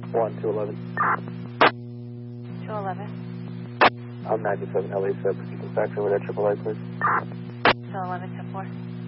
211. 211. I'm 97 LA 7. You can factor with that AAA, please. 211, 10-4.